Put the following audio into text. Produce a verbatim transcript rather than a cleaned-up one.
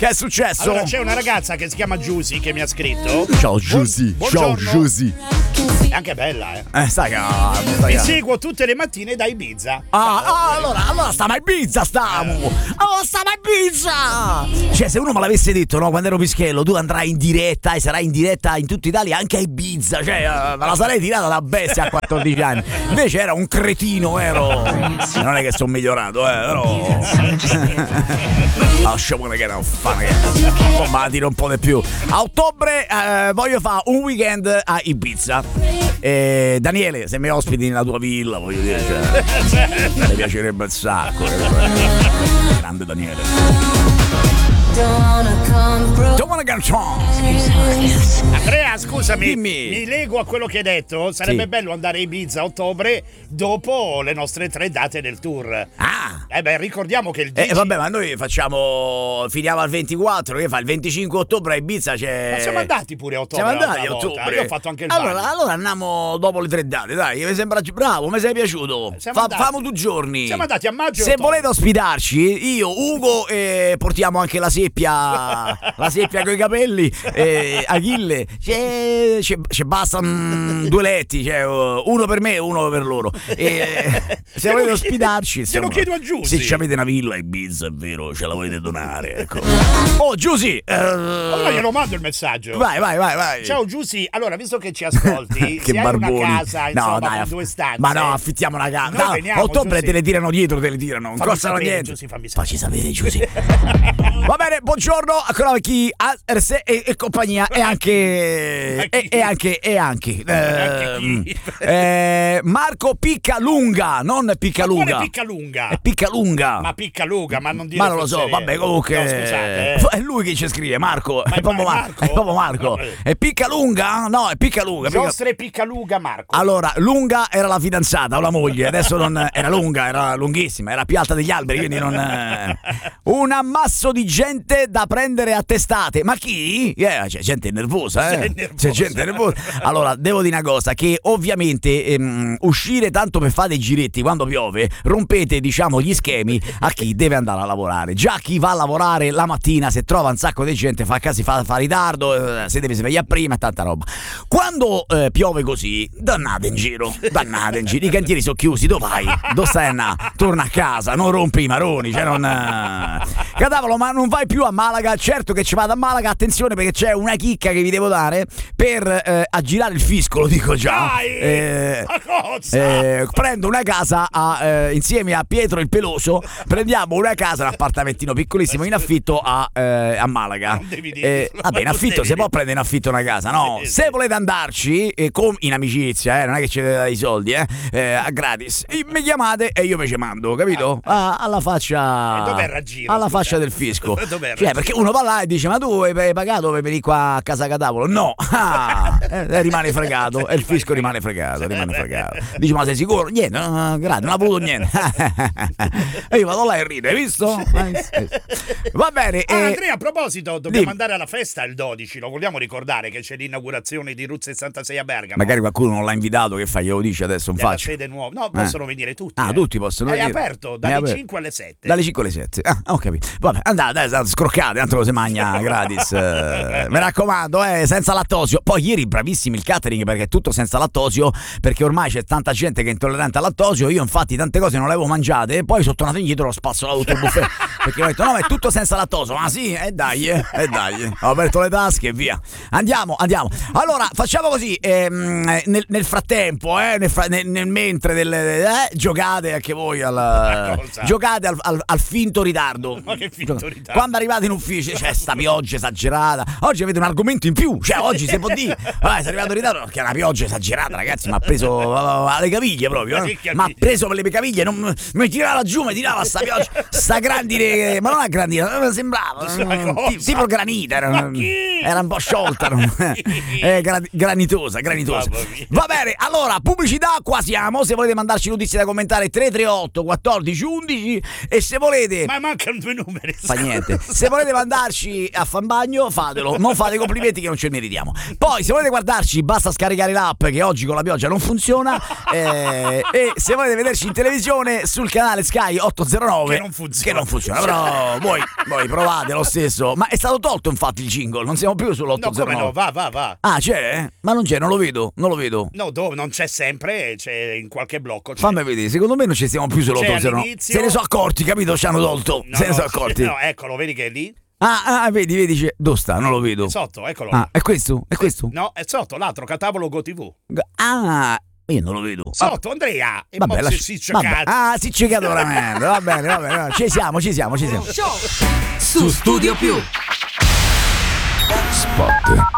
Che è successo? Allora, c'è una ragazza che si chiama Giusy che mi ha scritto. Ciao Giusy, Buon, ciao buongiorno. Giusy. È anche bella, eh. Eh, stai che Vi seguo tutte le mattine da Ibiza. Ah, ah, allora, allora stiamo a Ibiza, stiamo. Oh, stiamo a Ibiza. Cioè, se uno me l'avesse detto, no, quando ero pischello, tu andrai in diretta e sarai in diretta in tutta Italia, anche a Ibiza. Cioè, uh, me la sarei tirata da bestia a quattordici anni. Invece era un cretino, ero. Non è che sono migliorato, eh, però. Lasciamo che non fa, che. Ma tiro un po' di più. A ottobre eh, voglio fare un weekend a Ibiza. Eh, Daniele, se mi ospiti nella tua villa, voglio dire, cioè, mi piacerebbe un sacco. Grande Daniele. Don't wanna get strong. Andrea, scusami, Dimmi. mi lego a quello che hai detto. Sarebbe Sì. bello andare a Ibiza a ottobre dopo le nostre tre date del tour. Ah. Eh beh, ricordiamo che il dieci... Eh vabbè, ma noi facciamo, finiamo al ventiquattro, che fa il venticinque ottobre a Ibiza c'è. Ma siamo andati pure a ottobre. Siamo andati a l'altra volta. ottobre. Io ho fatto anche il allora, bagno. allora andiamo dopo le tre date, dai, mi sembra bravo, mi sei piaciuto. Siamo Fa, andati. famo due giorni. Siamo andati a maggio e Se ottobre. volete ospitarci, io, Ugo, e portiamo anche la seppia, la seppia coi capelli, e Achille, c'è, c'è, c'è basta mm, due letti, cioè, uno per me e uno per loro. E, se volete ospitarci, se lo chiedo a Giusy. se ci avete una villa a Ibiza, è vero, ce la volete donare, ecco. Oh, Giusy! Eh, Allora glielo mando il messaggio. vai, vai, vai, vai. Ciao Giusy, allora visto che ci ascolti, Che se barboni. hai una casa insomma No, dai, con aff- due stanze. ma no, affittiamo una casa. Noi No, veniamo, a ottobre Giusy. te le tirano dietro, te le tirano, non Fammi costano sapere, niente. Giusy, fammi sapere. Facci sapere, Giusy. Va bene, buongiorno a chi a Erse e, e compagnia e anche e, e anche e anche ehm, eh, Marco Piccalunga, non Piccalunga. Quale Piccalunga? È Piccalunga. Ma Piccalunga, ma non dire Ma non lo so, fesserie. vabbè, comunque. No, scusate, eh. È lui che ci scrive, Marco. Ma È è proprio Mar- Marco? è proprio Marco. È Piccalunga? No, è Piccalunga. Picca- Giostre Piccalunga Marco. Allora, lunga era la fidanzata o la moglie, adesso non era lunga, era lunghissima, era più alta degli alberi, quindi non. eh. Un ammasso di gente da prendere a testate. Ma chi? Eh, c'è gente nervosa, eh? C'è nervosa. C'è gente nervosa. Allora, devo dire una cosa: che ovviamente ehm, uscire tanto per fare dei giretti quando piove, rompete, diciamo, gli schemi a chi deve andare a lavorare. Già chi va a lavorare la mattina, se trova un sacco di gente, fa casi, fa, fa ritardo, eh, se deve svegliare prima e tanta roba. Quando eh, piove così, dannate in giro, dannate in giro. I cantieri sono chiusi, dove vai? Dove stai andando? Torna a casa, non rompi i maroni, cioè non. Eh... Cadavolo, ma non vai più a Malaga? Certo che ci vado a Malaga, attenzione perché c'è una chicca che vi devo dare per eh, aggirare il fisco, lo dico già. Dai! Eh, Ma cosa? eh, prendo una casa a, eh, insieme a Pietro il Peloso, prendiamo una casa, un appartamentino piccolissimo in affitto a, eh, a Malaga. Non devi dirlo, Eh, vabbè, in non affitto devi si può dirlo. prendere in affitto una casa, no? Sì, Se sì. volete andarci, eh, com- in amicizia, eh, non è che ci date dai soldi, eh, eh, a gratis, eh, mi chiamate e io vi ci mando, capito? Ah, alla faccia. E dov'è il raggiro, Alla scusa? faccia del fisco. Dov'è il Cioè, raggiro? perché uno va là e dice: ma tu hai hai pagato per venire qua a casa Catavolo? No, ah, eh, rimane fregato e il fisco rimane fregato, rimane fregato. Dice: ma sei sicuro? Niente, no, grazie, non ha voluto niente. E io vado là e rido, hai visto? Va bene. Ah, eh, Andrea, a proposito, dobbiamo dimmi. andare alla festa il dodici, lo vogliamo ricordare che c'è l'inaugurazione di Route sessantasei a Bergamo. magari qualcuno non l'ha invitato, che fa? Glielo dice adesso, non Della faccio. sede nuova. No, possono venire tutti. Ah, eh. tutti possono È venire. aperto È dalle aperto. cinque alle sette. Dalle cinque alle sette. Ah, ho capito. Vabbè, andate, dai, state scroccate, tanto lo si mangia gratis. Eh, mi raccomando, eh, senza lattosio. Poi ieri bravissimi il catering perché è tutto senza lattosio, perché ormai c'è tanta gente che è intollerante al lattosio. Io infatti tante cose non le avevo mangiate e poi sono tornato indietro e ho spazzolato tutto il buffet. Perché ho detto: no, ma è tutto senza lattosio. Ma sì, e eh, dai, e eh, dai. Ho aperto le tasche e via. Andiamo, andiamo. Allora, facciamo così. Ehm, nel, nel frattempo, eh, nel, fra- nel, nel mentre del, eh, giocate anche voi al. Giocate al, al, al finto ritardo. Ma che finto ritardo? Quando arrivate in ufficio c'è sta pioggia esagerata. Oggi avete un argomento in più. Cioè, oggi si può dire: vabbè, sei arrivato in ritardo perché è una pioggia esagerata, ragazzi. Mi ha preso uh, alle caviglie proprio. Ma Eh? che Mi ha caviglie? preso per le caviglie. Non, mi tirava giù, mi tirava sta pioggia. Sta grandine, ma non a grandine, sembrava cosa? ti- tipo granita. Era, Ma chi? era un po' sciolta. non- eh, gra- granitosa, granitosa. Mamma mia. Va bene, allora, pubblicità, qua siamo. Se volete mandarci notizie da commentare, tre tre otto quattordici undici. E se volete. Ma mancano due numeri. Fa niente. Se volete mandarci a fan bagno, fatelo. Non fate complimenti che non ce ne meritiamo. Poi, se volete guardarci, basta scaricare l'app che oggi con la pioggia non funziona. Eh, e se volete vederci in televisione sul canale Sky ottocentonove, Che non funziona. che non funziona. però voi, voi provate lo stesso. Ma è stato tolto infatti il jingle, non siamo più No, sull'otto zero come nove. no, va, va, va. Ah, c'è? Ma non c'è, non lo vedo, non lo vedo. No, dove non c'è sempre, c'è in qualche blocco. C'è. Fammi vedere, secondo me non ci stiamo più sull'otto zero nove. all'inizio- Se ne sono accorti, capito? Ci hanno tolto. No, Se ne no, sono accorti. No, eccolo, vedi che è lì? Ah, ah, vedi, vedi, c'è. Dove sta? Non lo vedo. È sotto, eccolo. Ah, è questo? È questo? No, è sotto, l'altro, Catavolo GoTV. Ah, io non lo vedo. Sotto, Andrea. E Vabbè, poi lascia- si vabbè. cazzo. Ah, si c'è cato veramente. Va bene, va bene. Ci siamo, ci siamo, ci siamo. Su Studio Più. Spot.